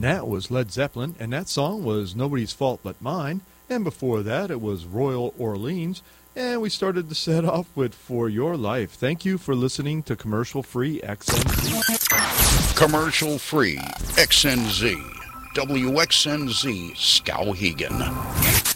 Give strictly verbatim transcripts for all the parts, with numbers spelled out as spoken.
that was Led Zeppelin, and that song was Nobody's Fault But Mine. And before that, it was Royal Orleans. And we started the set off with For Your Life. Thank you for listening to Commercial-Free X N Z. Commercial-Free X N Z. W X N Z Skowhegan.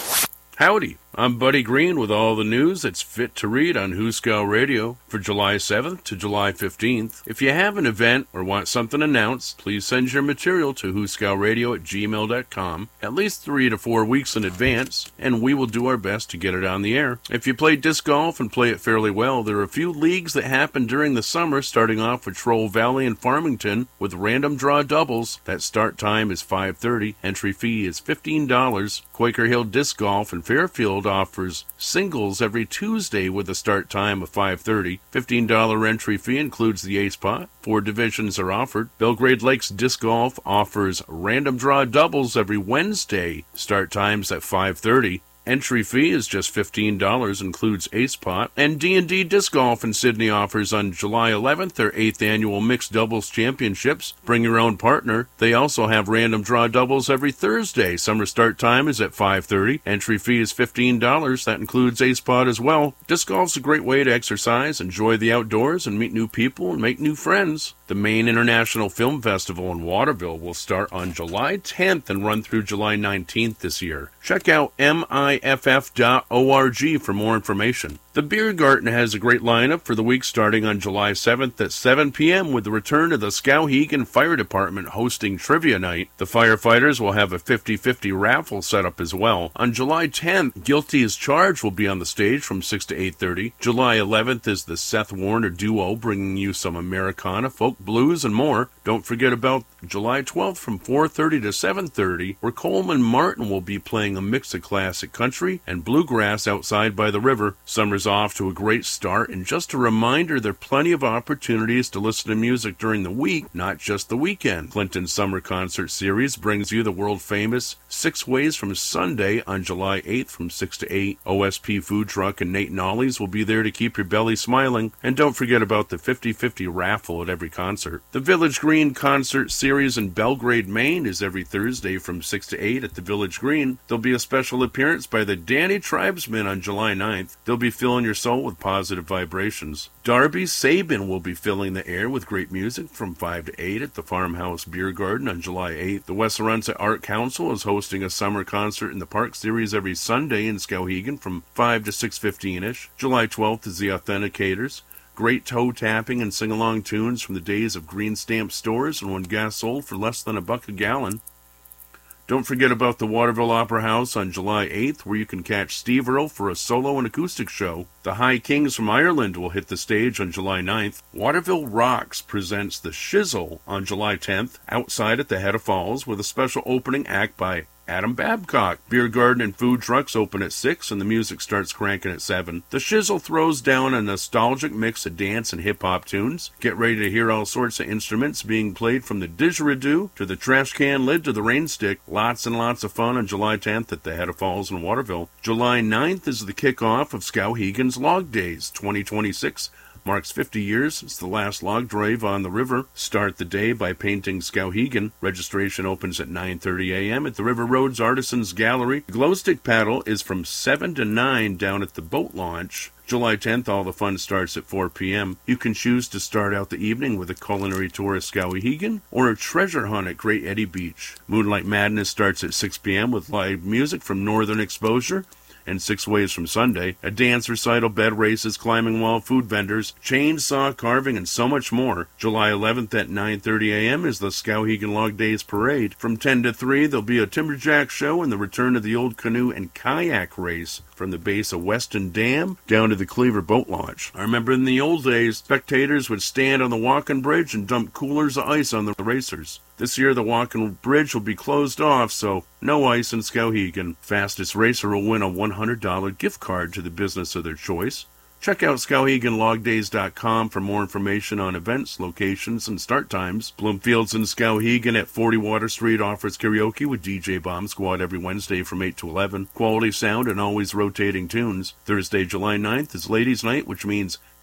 Howdy, I'm Buddy Green with all the news that's fit to read on Hooskow Radio for July seventh to July fifteenth. If you have an event or want something announced, please send your material to hooskowradio at gmail dot com at least three to four weeks in advance, and we will do our best to get it on the air. If you play disc golf and play it fairly well, there are a few leagues that happen during the summer, starting off with Troll Valley and Farmington with random draw doubles. That start time is five thirty. Entry fee is fifteen dollars. Quaker Hill Disc Golf in Fairfield offers singles every Tuesday with a start time of five thirty. fifteen dollars entry fee includes the ace pot. Four divisions are offered. Belgrade Lakes Disc Golf offers random draw doubles every Wednesday. Start times at five thirty. Entry fee is just fifteen dollars, includes ace pot. And D and D Disc Golf in Sydney offers on July eleventh their eighth annual Mixed Doubles Championships. Bring your own partner. They also have random draw doubles every Thursday. Summer start time is at five thirty. Entry fee is fifteen dollars. That includes ace pot as well. Disc golf's a great way to exercise, enjoy the outdoors, and meet new people and make new friends. The Maine International Film Festival in Waterville will start on July tenth and run through July nineteenth this year. Check out M I F F dot org for more information. The Beer Garden has a great lineup for the week starting on July seventh at seven p.m. with the return of the Skowhegan Fire Department hosting Trivia Night. The firefighters will have a fifty-fifty raffle set up as well. On July tenth, Guilty as Charged will be on the stage from six to eight thirty. July eleventh is the Seth Warner Duo bringing you some Americana, folk blues, and more. Don't forget about July twelfth from four thirty to seven thirty, where Coleman Martin will be playing a mix of classic country and bluegrass outside by the river. Summer's off to a great start, and just a reminder, there are plenty of opportunities to listen to music during the week, not just the weekend. Clinton's Summer Concert Series brings you the world-famous Six Ways from Sunday on July eighth from six to eight. O S P Food Truck and Nate Nolly's will be there to keep your belly smiling, and don't forget about the fifty-fifty raffle at every concert. The Village Green Concert Series in Belgrade, Maine is every Thursday from six to eight at the Village Green. There'll be a special appearance by the Danny Tribesmen on July ninth. They'll be filling your soul with positive vibrations. Darby Sabin will be filling the air with great music from five to eight at the Farmhouse Beer Garden on July eighth. The Westernset Art Council is hosting a summer concert in the Park Series every Sunday in Skowhegan from five to six fifteen-ish. July twelfth is the Authenticators. Great toe tapping and sing-along tunes from the days of green stamp stores and when gas sold for less than a buck a gallon. Don't forget about the Waterville Opera House on July eighth, where you can catch Steve Earle for a solo and acoustic show. The High Kings from Ireland will hit the stage on July ninth. Waterville Rocks presents The Shizzle on July tenth, outside at the Hedda Falls, with a special opening act by Adam Babcock. Beer Garden and food trucks open at six, and the music starts cranking at seven. The Shizzle throws down a nostalgic mix of dance and hip-hop tunes. Get ready to hear all sorts of instruments being played, from the didgeridoo to the trash can lid to the rain stick. Lots and lots of fun on July tenth at the Hedda Falls in Waterville. July ninth is the kickoff of Skowhegan's Log Days twenty twenty-six. Marks fifty years. It's the last log drive on the river. Start the day by painting Skowhegan. Registration opens at nine thirty a.m. at the River Roads Artisans Gallery. The glow stick paddle is from seven to nine down at the boat launch. July tenth, all the fun starts at four p.m. You can choose to start out the evening with a culinary tour of Skowhegan or a treasure hunt at Great Eddy Beach. Moonlight Madness starts at six p.m. with live music from Northern Exposure and Six Ways from Sunday, a dance recital, bed races, climbing wall, food vendors, chainsaw carving, and so much more. July eleventh at nine thirty a.m. is the Skowhegan Log Days Parade. From ten to three, there'll be a timberjack show and the return of the old canoe and kayak race from the base of Weston Dam down to the Cleaver Boat Launch. I remember in the old days, spectators would stand on the walking bridge and dump coolers of ice on the racers. This year, the walking bridge will be closed off, so no ice in Skowhegan. Fastest racer will win a one hundred dollars gift card to the business of their choice. Check out Skowhegan Log Days dot com for more information on events, locations, and start times. Bloomfields in Skowhegan at forty Water Street offers karaoke with D J Bomb Squad every Wednesday from eight to eleven. Quality sound and always rotating tunes. Thursday, July ninth is Ladies' Night, which means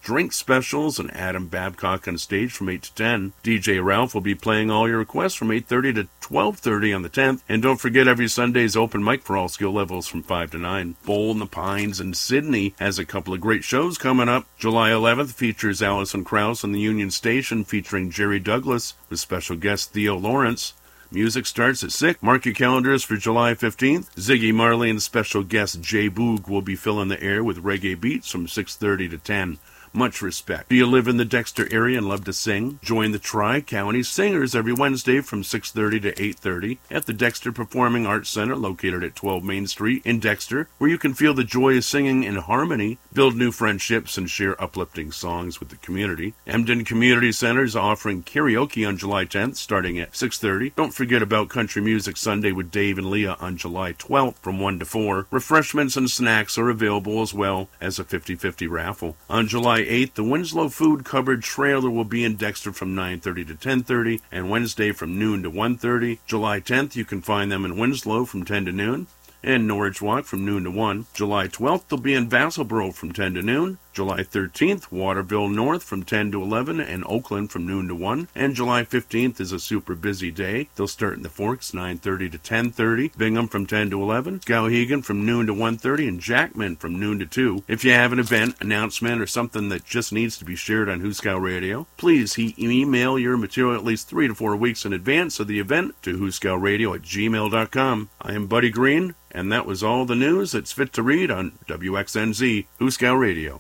drink specials, and Adam Babcock on stage from eight to ten. D J Ralph will be playing all your requests from eight thirty to twelve thirty on the tenth. And don't forget every Sunday's open mic for all skill levels from five to nine. Bowl in the Pines in Sydney has a couple of great shows coming up. July eleventh features Alison Krauss on the Union Station featuring Jerry Douglas with special guest Theo Lawrence. Music starts at six. Mark your calendars for July fifteenth. Ziggy Marley and special guest Jay Boog will be filling the air with reggae beats from six thirty to ten. Much respect. Do you live in the Dexter area and love to sing? Join the Tri-County Singers every Wednesday from six thirty to eight thirty at the Dexter Performing Arts Center located at twelve Main Street in Dexter, where you can feel the joy of singing in harmony, build new friendships, and share uplifting songs with the community. Emden Community Center is offering karaoke on July tenth starting at six thirty. Don't forget about Country Music Sunday with Dave and Leah on July twelfth from one to four. Refreshments and snacks are available as well as a fifty-fifty raffle. On July eighth, the Winslow Food Cupboard Trailer will be in Dexter from nine thirty to ten thirty, and Wednesday from noon to one thirty. July tenth, you can find them in Winslow from ten to noon, and Norwich Walk from noon to one. July twelfth, they'll be in Vassalboro from ten to noon. July thirteenth, Waterville North from ten to eleven, and Oakland from noon to one. And July fifteenth is a super busy day. They'll start in the Forks, nine thirty to ten thirty, Bingham from ten to eleven, Skowhegan from noon to one thirty, and Jackman from noon to two. If you have an event, announcement, or something that just needs to be shared on Huskow Radio, please he- email your material at least three to four weeks in advance of the event to huskowradio at gmail dot com. I am Buddy Green, and that was all the news that's fit to read on W X N Z, Huskow Radio.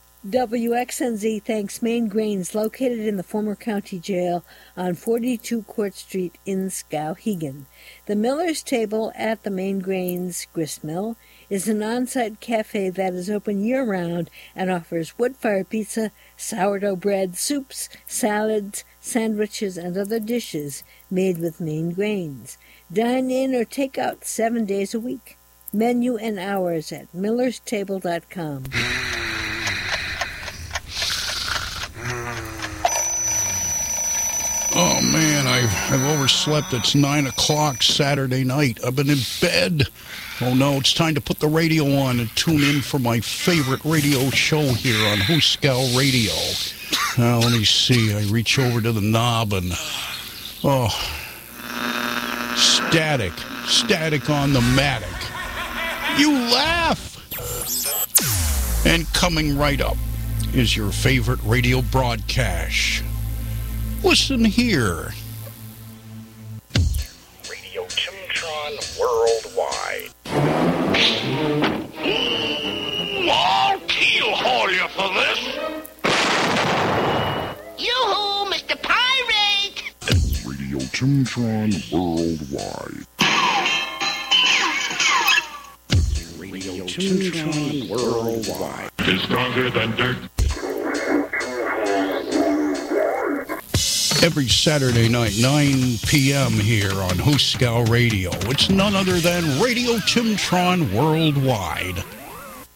W X N Z thanks Main Grains, located in the former county jail on forty-two Court Street in Skowhegan. The Miller's Table at the Main Grains Gristmill is an on-site cafe that is open year-round and offers wood-fired pizza, sourdough bread, soups, salads, sandwiches, and other dishes made with Main Grains. Dine in or take out seven days a week. Menu and hours at millers table dot com. Oh, man, I've, I've overslept. It's nine o'clock Saturday night. I've been in bed. Oh, no, it's time to put the radio on and tune in for my favorite radio show here on Huskow Radio. Now, let me see. I reach over to the knob and... Oh, static. Static on the Matic. You laugh! And coming right up is your favorite radio broadcast. Listen here. Radio Chimtron Worldwide. Mm, I'll keel-haul you for this. Yoo-hoo, Mister Pirate! Radio Chimtron Worldwide. Radio Chimtron Worldwide. Is stronger than dirt. Every Saturday night, nine p.m. here on Huskow Radio. It's none other than Radio Chimtron Worldwide.